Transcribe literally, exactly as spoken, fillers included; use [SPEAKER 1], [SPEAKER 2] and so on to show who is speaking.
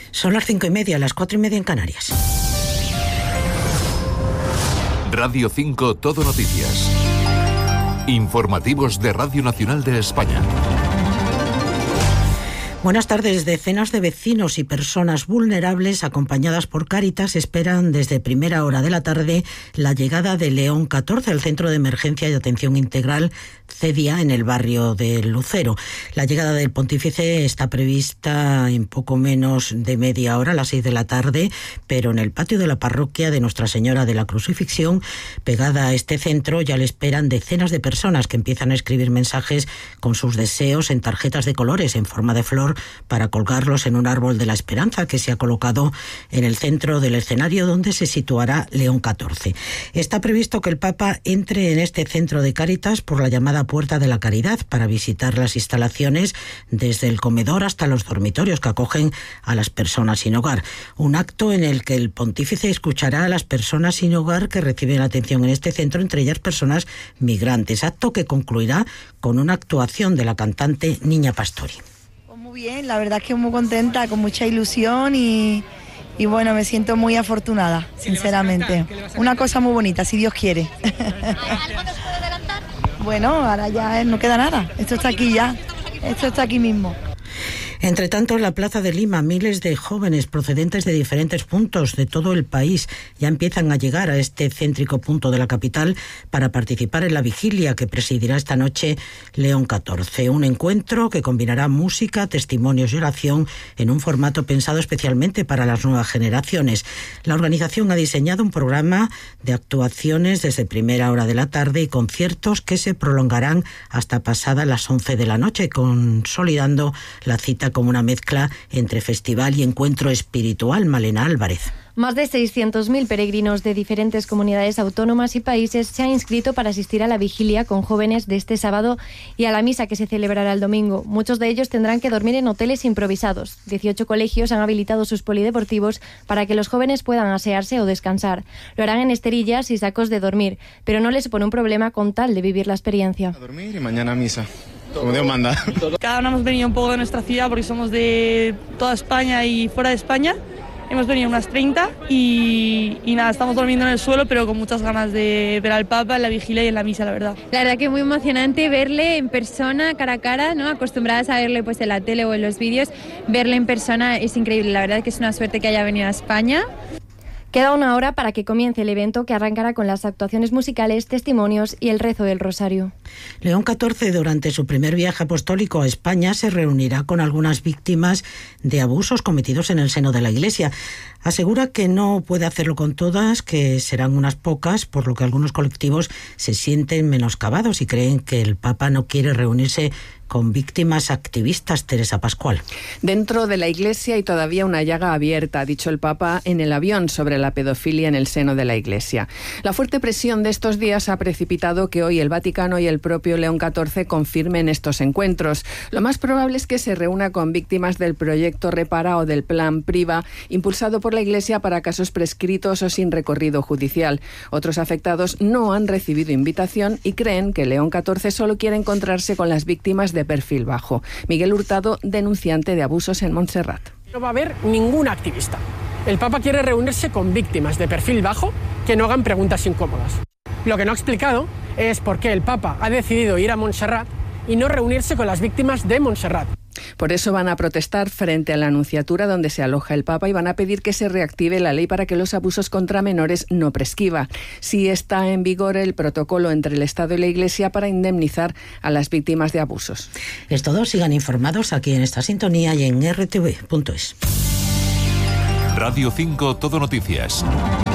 [SPEAKER 1] Son las cinco y media, las cuatro y media en Canarias.
[SPEAKER 2] Radio cinco Todo Noticias. Informativos de Radio Nacional de España.
[SPEAKER 1] Buenas tardes. Decenas de vecinos y personas vulnerables acompañadas por Cáritas esperan desde primera hora de la tarde la llegada de León catorce, el Centro de Emergencia y Atención Integral CEDIA en el barrio de Lucero. La llegada del Pontífice está prevista en poco menos de media hora, a las seis de la tarde, pero en el patio de la parroquia de Nuestra Señora de la Crucifixión, pegada a este centro, ya le esperan decenas de personas que empiezan a escribir mensajes con sus deseos en tarjetas de colores en forma de flor para colgarlos en un árbol de la esperanza que se ha colocado en el centro del escenario donde se situará León catorce. Está previsto que el Papa entre en este centro de Cáritas por la llamada Puerta de la Caridad para visitar las instalaciones desde el comedor hasta los dormitorios que acogen a las personas sin hogar. Un acto en el que el Pontífice escuchará a las personas sin hogar que reciben atención en este centro, entre ellas personas migrantes. Acto que concluirá con una actuación de la cantante Niña Pastori.
[SPEAKER 3] Muy bien, la verdad es que muy contenta, con mucha ilusión y, y bueno, me siento muy afortunada, sinceramente. Una cosa muy bonita, si Dios quiere.
[SPEAKER 4] ¿Algo nos puede adelantar?
[SPEAKER 3] Bueno, ahora ya no queda nada, esto está aquí ya, esto está aquí mismo.
[SPEAKER 1] Entre tanto, en la Plaza de Lima, miles de jóvenes procedentes de diferentes puntos de todo el país ya empiezan a llegar a este céntrico punto de la capital para participar en la vigilia que presidirá esta noche León catorce. Un encuentro que combinará música, testimonios y oración en un formato pensado especialmente para las nuevas generaciones. La organización ha diseñado un programa de actuaciones desde primera hora de la tarde y conciertos que se prolongarán hasta pasadas las once de la noche, consolidando la cita como una mezcla entre festival y encuentro espiritual. Malena Álvarez.
[SPEAKER 5] Más de seiscientos mil peregrinos de diferentes comunidades autónomas y países se han inscrito para asistir a la vigilia con jóvenes de este sábado y a la misa que se celebrará el domingo. Muchos de ellos tendrán que dormir en hoteles improvisados. dieciocho colegios han habilitado sus polideportivos para que los jóvenes puedan asearse o descansar. Lo harán en esterillas y sacos de dormir, pero no les supone un problema con tal de vivir la experiencia.
[SPEAKER 6] A dormir y mañana a misa, como Dios manda.
[SPEAKER 7] Cada uno hemos venido un poco de nuestra ciudad porque somos de toda España y fuera de España. Hemos venido unas treinta y, y nada, estamos durmiendo en el suelo, pero con muchas ganas de ver al Papa en la vigilia y en la misa, la verdad.
[SPEAKER 8] La verdad que es muy emocionante verle en persona, cara a cara, ¿no? Acostumbradas a verle pues en la tele o en los vídeos, verle en persona es increíble. La verdad que es una suerte que haya venido a España.
[SPEAKER 5] Queda una hora para que comience el evento, que arrancará con las actuaciones musicales, testimonios y el rezo del rosario.
[SPEAKER 1] León catorce, durante su primer viaje apostólico a España, se reunirá con algunas víctimas de abusos cometidos en el seno de la Iglesia. Asegura que no puede hacerlo con todas, que serán unas pocas, por lo que algunos colectivos se sienten menoscabados y creen que el Papa no quiere reunirse con víctimas activistas. Teresa Pascual.
[SPEAKER 9] Dentro de la Iglesia hay todavía una llaga abierta, ha dicho el Papa en el avión sobre la pedofilia en el seno de la Iglesia. La fuerte presión de estos días ha precipitado que hoy el Vaticano y el propio León catorce confirmen estos encuentros. Lo más probable es que se reúna con víctimas del proyecto Repara o del Plan Priva, impulsado por la Iglesia para casos prescritos o sin recorrido judicial. Otros afectados no han recibido invitación y creen que León catorce solo quiere encontrarse con las víctimas de de perfil bajo. Miguel Hurtado, denunciante de abusos en Montserrat.
[SPEAKER 10] No va a haber ningún activista. El Papa quiere reunirse con víctimas de perfil bajo que no hagan preguntas incómodas. Lo que no ha explicado es por qué el Papa ha decidido ir a Montserrat y no reunirse con las víctimas de Montserrat.
[SPEAKER 9] Por eso van a protestar frente a la Nunciatura donde se aloja el Papa y van a pedir que se reactive la ley para que los abusos contra menores no prescriba. Sí está en vigor el protocolo entre el Estado y la Iglesia para indemnizar a las víctimas de abusos.
[SPEAKER 1] Es todo. Sigan informados aquí en esta sintonía y en r t v punto es.
[SPEAKER 2] Radio cinco Todo Noticias.